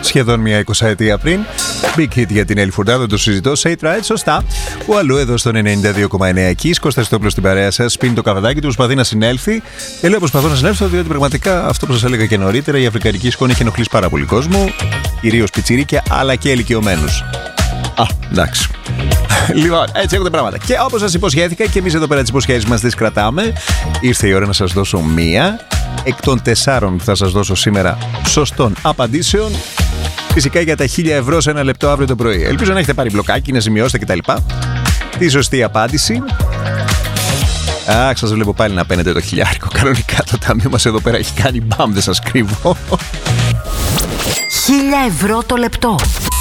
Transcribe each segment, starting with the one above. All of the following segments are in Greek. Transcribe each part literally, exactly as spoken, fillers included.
σχεδόν μια εικοσαετία πριν. Big hit για την Έλλη Φουρτάδο, το συζητώ. Say right, σωστά. Που αλλού εδώ στον ενενήντα δύο κόμμα εννέα Kiss. Κώστας Τόπλος στην παρέα σας, πίνει το καβαδάκι του, προσπαθεί να συνέλθει. Και λέω προσπαθώ να συνέλθω, διότι πραγματικά αυτό που σας έλεγα και νωρίτερα, η αφρικανική σκόνη έχει ενοχλήσει πάρα πολύ κόσμο. Κυρίως πιτσιρίκια, αλλά και ηλικιωμένους. Α, εντάξει. Λοιπόν, έτσι έχουν τα πράγματα. Και όπως σας υποσχέθηκα, και εμείς εδώ πέρα τις υποσχέσεις μας τις κρατάμε. Ήρθε η ώρα να σας δώσω μία εκ των τεσσάρων που θα σας δώσω σήμερα σωστών απαντήσεων. Φυσικά για τα χίλια ευρώ σε ένα λεπτό αύριο το πρωί. Ελπίζω να έχετε πάρει μπλοκάκι, να σημειώσετε κτλ. Τη σωστή απάντηση. Αχ, σας βλέπω πάλι να παίρνετε το χιλιάρικο. Κανονικά το ταμείο μας εδώ πέρα έχει κάνει μπαμ, δεν σας κρύβω. Χίλια ευρώ το λεπτό.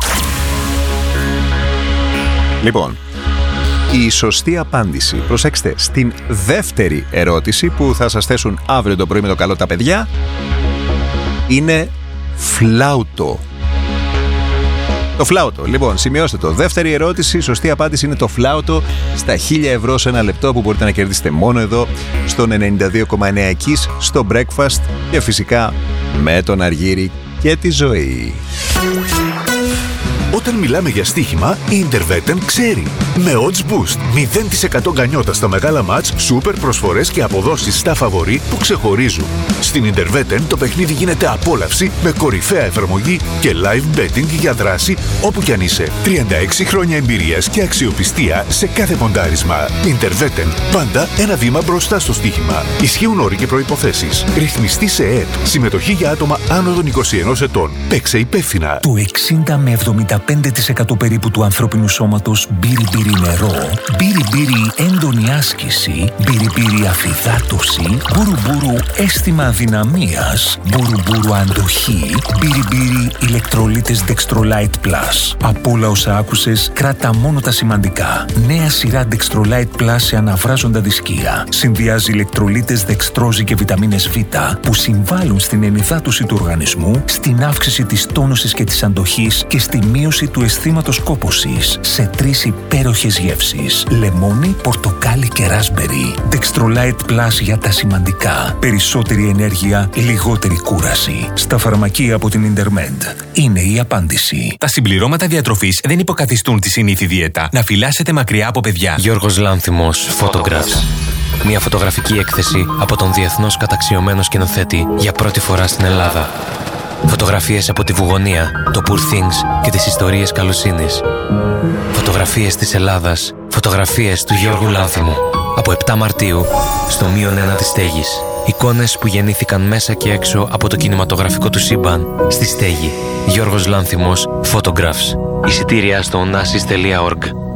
Λοιπόν, η σωστή απάντηση, προσέξτε, στην δεύτερη ερώτηση που θα σας θέσουν αύριο το πρωί με το καλό τα παιδιά, είναι φλάουτο. Το φλάουτο. Λοιπόν, σημειώστε το. Δεύτερη ερώτηση, η σωστή απάντηση είναι το φλάουτο στα χίλια ευρώ σε ένα λεπτό που μπορείτε να κερδίσετε μόνο εδώ στον ενενήντα δύο κόμμα εννέα Kiss, στο Breakfast και φυσικά με τον Αργύρη και τη ζωή. Όταν μιλάμε για στοίχημα, η Interveten ξέρει. Με Odds Boost, μηδέν τοις εκατό γκανιότα στα μεγάλα μάτς, σούπερ προσφορές και αποδόσεις στα φαβορί που ξεχωρίζουν. Στην Interveten το παιχνίδι γίνεται απόλαυση με κορυφαία εφαρμογή και live betting για δράση όπου κι αν είσαι. τριάντα έξι χρόνια εμπειρίας και αξιοπιστία σε κάθε ποντάρισμα. Interveten, πάντα ένα βήμα μπροστά στο στοίχημα. Ισχύουν όροι και προϋποθέσεις. Ρυθμιστή σε ΕΕΠ. Συμμετοχή για άτομα άνω των είκοσι ενός ετών. Παίξε υπεύθυνα. Το εξήντα με εβδομήντα πέντε τοις εκατό περίπου του ανθρώπινου σώματος μπύρι-μπύρι νερό, μπύρι-μπύρι έντονη άσκηση, μπύρι-μπύρι αφυδάτωση, μπουρου-μπουρου αίσθημα αδυναμίας, μπουρου-μπουρου αντοχή, μπύρι-μπύρι ηλεκτρολίτες Dextrolite Plus. Από όλα όσα άκουσες, κράτα μόνο τα σημαντικά. Νέα σειρά Dextrolite Plus σε αναβράζοντα δισκία. Συνδυάζει ηλεκτρολίτες δεξτρόζη και βιταμίνες Β που συμβάλλουν στην ενυδάτωση του οργανισμού, στην αύξηση της τόνωσης και της αντοχής και στη μείωση του αισθήματος κόπωσης σε τρεις υπέροχες γεύσεις. Λεμόνι, πορτοκάλι και ράσμπερι. Dextrolite Plus για τα σημαντικά. Περισσότερη ενέργεια, λιγότερη κούραση. Στα φαρμακεία από την Intermed. Είναι η απάντηση. Τα συμπληρώματα διατροφής δεν υποκαθιστούν τη συνήθη δίαιτα. Να φυλάσσετε μακριά από παιδιά. Γιώργος Λάνθιμος, Photographs. Μια φωτογραφική έκθεση από τον διεθνώς καταξιωμένο σκηνοθέτη για πρώτη φορά στην Ελλάδα. Φωτογραφίες από τη Βουγωνία, το Poor Things και τις ιστορίες καλοσύνης. Φωτογραφίες της Ελλάδας, φωτογραφίες του Γιώργου Λάνθιμου. Από επτά Μαρτίου, στο μείον ένα της Στέγης. Εικόνες που γεννήθηκαν μέσα και έξω από το κινηματογραφικό του σύμπαν, στη Στέγη. Γιώργος Λάνθιμος, Photographs. Εισιτήρια στο onassis τελεία org.